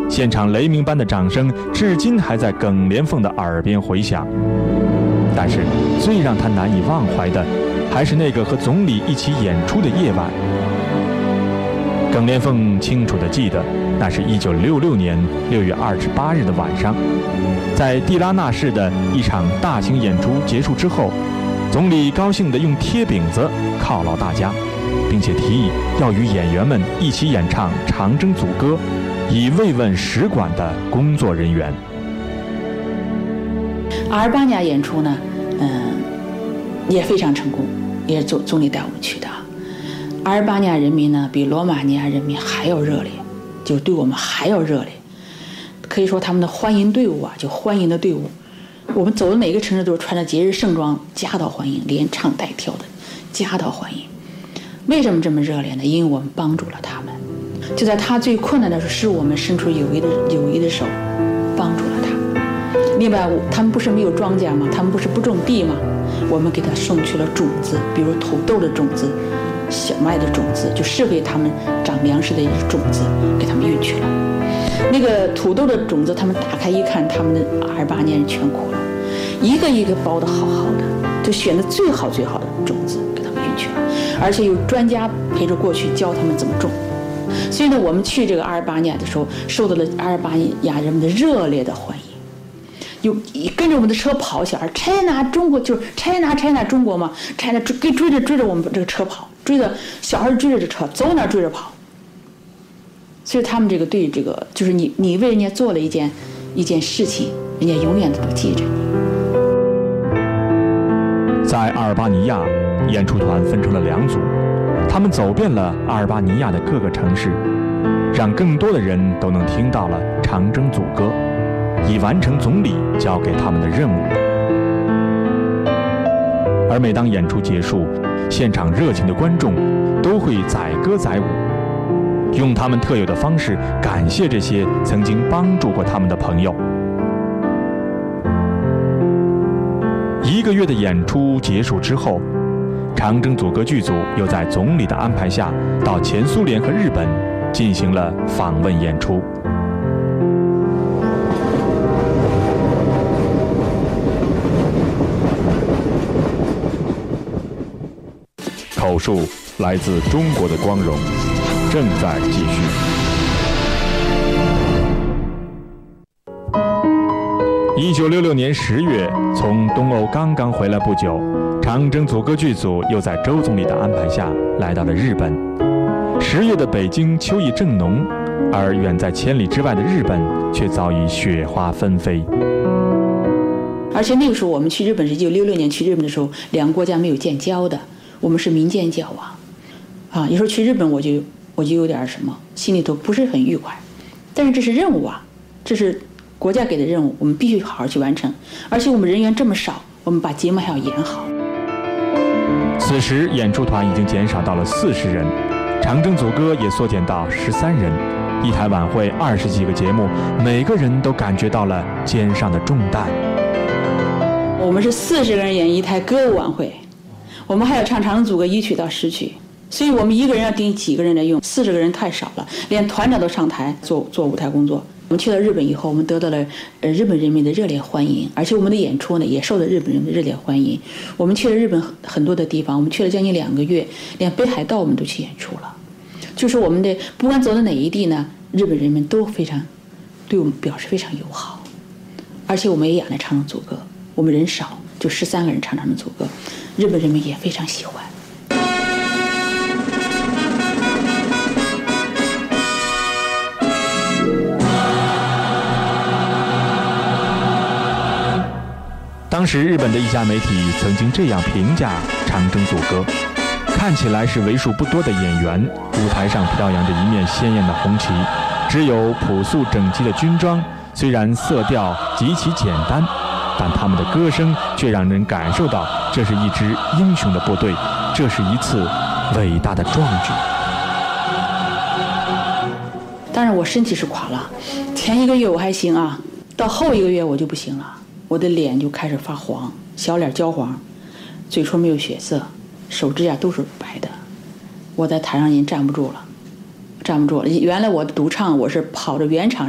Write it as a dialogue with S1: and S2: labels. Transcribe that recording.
S1: 现场雷鸣般的掌声至今还在耿连凤的耳边回响。但是最让他难以忘怀的，还是那个和总理一起演出的夜晚。耿连凤清楚地记得，那是1966年6月28日的晚上，在蒂拉纳市的一场大型演出结束之后，总理高兴地用贴饼子犒劳大家，并且提议要与演员们一起演唱《长征组歌》，以慰问使馆的工作人员。
S2: 阿尔巴尼亚演出呢，也非常成功，也是总理带我们去的。阿尔巴尼亚人民呢，比罗马尼亚人民还要热烈，就对我们还要热烈。可以说他们的欢迎队伍啊，就欢迎的队伍，我们走的哪个城市都是穿着节日盛装，夹道欢迎，连唱带跳的夹道欢迎。为什么这么热烈呢？因为我们帮助了他们，就在他最困难的时候，是我们伸出友谊的手，帮助了他。另外，他们不是没有庄稼吗？他们不是不种地吗？我们给他送去了种子，比如土豆的种子、小麦的种子，就适合他们长粮食的一个种子，给他们运去了。那个土豆的种子，他们打开一看，他们的阿尔巴尼亚人全哭了，一个一个包得好好的，就选的最好最好的种子给他们运去了，而且有专家陪着过去教他们怎么种。所以呢，我们去这个阿尔巴尼亚的时候，受到了阿尔巴尼亚人们的热烈的欢迎。有跟着我们的车跑，小孩 China 中国就是 China 中国嘛 ，China 追着我们这个车跑，追着小孩追着这车走哪追着跑。所以他们这个对这个就是你为人家做了一件事情，人家永远都记着你。
S1: 在阿尔巴尼亚，演出团分成了2组，他们走遍了阿尔巴尼亚的各个城市，让更多的人都能听到了长征组歌，以完成总理交给他们的任务。而每当演出结束，现场热情的观众都会载歌载舞，用他们特有的方式感谢这些曾经帮助过他们的朋友。1个月的演出结束之后，长征组歌剧组又在总理的安排下，到前苏联和日本进行了访问演出。口述来自中国的光荣，正在继续。1966年10月，从东欧刚刚回来不久，长征组歌剧组又在周总理的安排下来到了日本。10月的北京秋意正浓，而远在千里之外的日本却早已雪花纷飞。
S2: 而且那个时候我们去日本是1966年去日本的时候，2个国家没有建交的，我们是民间交往，有时候去日本我就有点什么，心里头不是很愉快，但是这是任务啊，这是国家给的任务，我们必须好好去完成。而且我们人员这么少，我们把节目还要演好。
S1: 此时演出团已经减少到了40人，长征组歌也缩减到13人。一台晚会20几个节目，每个人都感觉到了肩上的重担。
S2: 我们是40个人演一台歌舞晚会，我们还要唱长征组歌1曲到10曲，所以我们一个人要顶几个人来用，40个人太少了，连团长都上台做舞台工作。我们去到日本以后，我们得到了日本人民的热烈欢迎，而且我们的演出呢也受到日本人的热烈欢迎。我们去了日本很多的地方，我们去了将近2个月，连北海道我们都去演出了。就是我们的不管走到哪一地呢，日本人民都非常对我们表示非常友好，而且我们也演了长征组歌，我们人少，就13个人唱长征组歌，日本人民也非常喜欢。
S1: 当时日本的一家媒体曾经这样评价长征组歌：看起来是为数不多的演员，舞台上飘扬着一面鲜艳的红旗，只有朴素整齐的军装，虽然色调极其简单，但他们的歌声却让人感受到这是一支英雄的部队，这是一次伟大的壮举。
S2: 当然我身体是垮了，前1个月我还行啊，到后1个月我就不行了，我的脸就开始发黄，小脸焦黄，嘴唇没有血色，手指甲都是白的，我在台上已经站不住了。原来我的独唱，我是跑着圆场